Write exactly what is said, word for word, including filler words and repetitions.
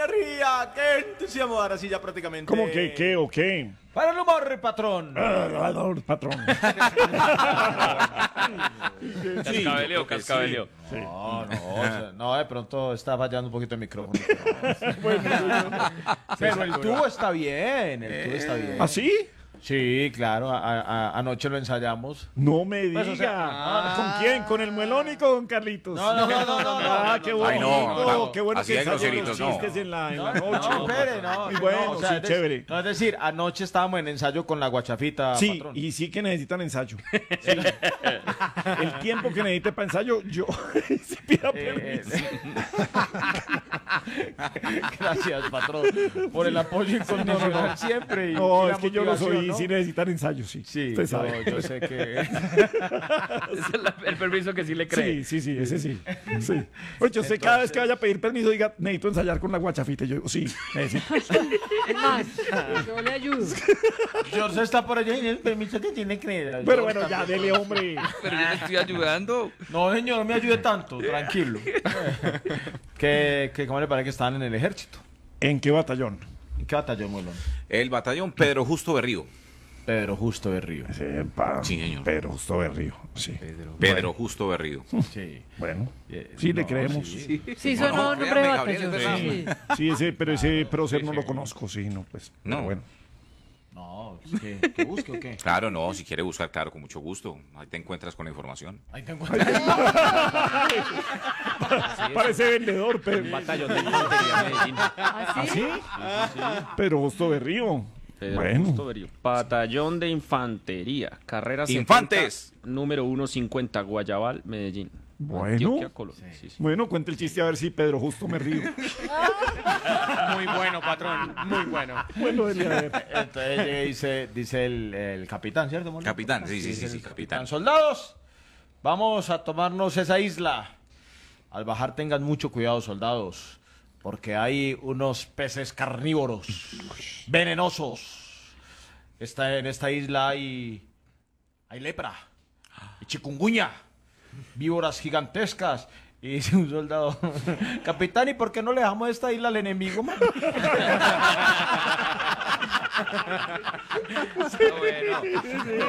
energía, qué entusiasmo. Ahora sí, ya prácticamente. ¿Cómo que qué o qué? Para el humor, patrón. Ah, patrón. Cascabeleo, cascabeleo. Sí. No, no, o sea, no, de pronto está fallando un poquito el micrófono. Pero el tubo está bien, el tubo está bien. ¿Ah, sí? Sí, claro, a- a- anoche lo ensayamos. No me diga. Pues, o sea, ¿Con quién? ¿Con el muelón y con Carlitos? No, no, no, no, no, no. Ah, qué bueno. Ay, no, no, Qué bueno así que hay ensayan los groseritos, no. chistes en la, en la No, noche. no, espere, no. Muy bueno, no, o sea, sí, es de- chévere. No, es decir, anoche estábamos en ensayo con la guachafita, Sí, patrón. y sí que necesitan ensayo. Sí. El tiempo que necesite para ensayo, yo sí pida Eh, permiso. Gracias, patrón, por el apoyo incondicional siempre. Y, No, y la es que yo lo soy motivación, y ¿no? sí necesitan ensayo, sí. Sí, Usted yo, sabe. yo sé que... Ese es la- el permiso que sí le cree. Sí, sí, sí, ese sí. sí. Oye, yo sé, cada vez que vaya a pedir permiso, diga, necesito ensayar con la guachafita. Y yo digo, sí, necesito. Es más, yo le ayudo. George está por allá y el permiso que tiene que... Pero bueno, ya, dele, hombre. Pero yo le estoy ayudando. No, señor, no me ayude tanto, tranquilo. que, que, ¿Cómo le parece que están en el ejército? ¿En qué batallón? ¿En qué batallón, Molón? El batallón Pedro Justo Berrío. Pedro Justo de Río. Sepa, Sí, señor. Pero justo Berrío, sí. Pedro Justo Berrío. Sí. Bueno, Eh, sí, le no, creemos. sí. Sí, Sí, No, sonó no, nombre de créame, Gabriel, es batallón. verdad. Sí. ese, pero ese prócer no lo conozco, sí, no, pues. No. pero bueno. No, es que, ¿que busque o qué? Claro, no, si quiere buscar, claro, con mucho gusto. Ahí te encuentras con la información. Ahí te encuentras. Parece vendedor, pero. Batallón de infantería Medellín. ¿Ah, sí? Pero justo Berrío. Pedro Bueno. Justo Berrío. Batallón de infantería. Carrera Infantes. setenta, número ciento cincuenta, Guayabal, Medellín. Bueno. Antioquia, Colombia. Sí, sí. Bueno, cuente el chiste a ver si Pedro justo me río. Muy bueno, patrón, muy bueno. Bueno, dele a ver. Entonces eh, dice, dice el, el capitán, ¿cierto, Molón? Capitán, sí, sí, sí, Dice sí, el capitán. Soldados, vamos a tomarnos esa isla. Al bajar tengan mucho cuidado, soldados, porque hay unos peces carnívoros, venenosos. Está, en esta isla hay, hay lepra, y chikungunya, víboras gigantescas. Y dice un soldado, capitán, ¿y por qué no le dejamos esta isla al enemigo, man? Está bueno.